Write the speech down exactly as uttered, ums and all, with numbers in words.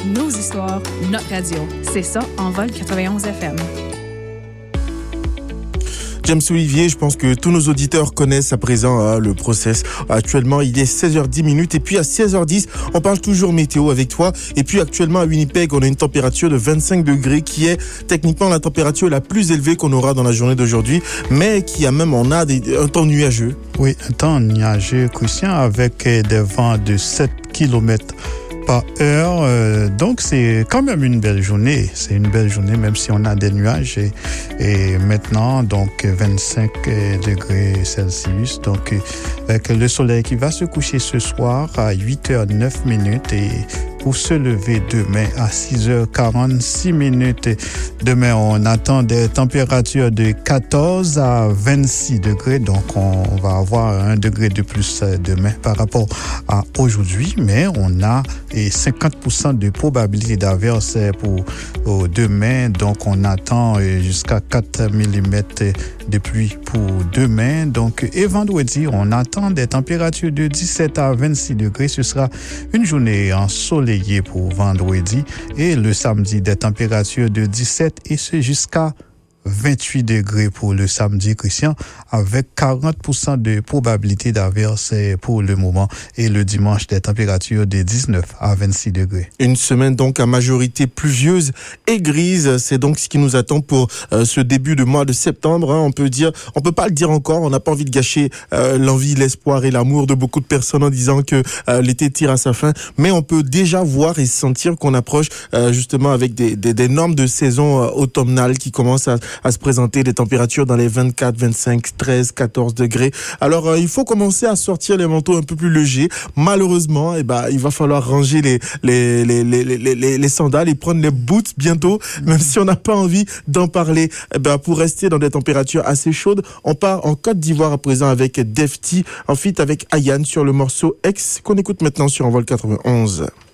nos histoires, notre radio. C'est ça, Envol quatre-vingt-onze F M. James Olivier, je pense que tous nos auditeurs connaissent à présent hein, le process. Actuellement, il est seize heures dix et puis à seize heures dix, on parle toujours météo avec toi. Et puis actuellement à Winnipeg, on a une température de vingt-cinq degrés qui est techniquement la température la plus élevée qu'on aura dans la journée d'aujourd'hui, mais qui a même, on a des, un temps nuageux. Oui, un temps nuageux, Christian, avec des vents de sept kilomètres par heure. Euh, donc, c'est quand même une belle journée. C'est une belle journée, même si on a des nuages. Et, et maintenant, donc, vingt-cinq degrés Celsius. Donc, avec le soleil qui va se coucher ce soir à huit heures neuf et pour se lever demain à six heures quarante-six minutes. Demain, on attend des températures de quatorze à vingt-six degrés. Donc, on va avoir un degré de plus demain par rapport à aujourd'hui. Mais on a cinquante pour cent de probabilité d'averse pour, pour demain. Donc, on attend jusqu'à quatre millimètres de pluie pour demain. Donc, et vendredi, on attend des températures de dix-sept à vingt-six degrés. Ce sera une journée ensoleillée pour vendredi et le samedi des températures de dix-sept et c'est jusqu'à vingt-huit degrés pour le samedi, Christian, avec quarante pour cent de probabilité d'averse pour le moment et le dimanche des températures de dix-neuf à vingt-six degrés. Une semaine donc à majorité pluvieuse et grise, c'est donc ce qui nous attend pour euh, ce début de mois de septembre. Hein. On peut dire, on peut pas le dire encore, on n'a pas envie de gâcher euh, l'envie, l'espoir et l'amour de beaucoup de personnes en disant que euh, l'été tire à sa fin, mais on peut déjà voir et sentir qu'on approche euh, justement avec des, des, des normes de saison euh, automnale qui commencent à à se présenter, des températures dans les vingt-quatre, vingt-cinq, treize, quatorze degrés. Alors, euh, il faut commencer à sortir les manteaux un peu plus légers. Malheureusement, eh ben, il va falloir ranger les, les, les, les, les, les, les sandales et prendre les boots bientôt, même si on n'a pas envie d'en parler. Eh ben, pour rester dans des températures assez chaudes, on part en Côte d'Ivoire à présent avec Defty, en feat avec Ayane sur le morceau X, qu'on écoute maintenant sur Envol quatre-vingt-onze.